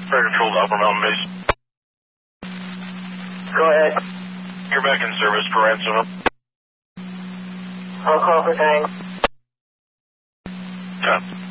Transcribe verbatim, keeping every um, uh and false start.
Fire Control to Upper Mountain Base. Go ahead. You're back in service for ransom. I'll call for time. Yeah.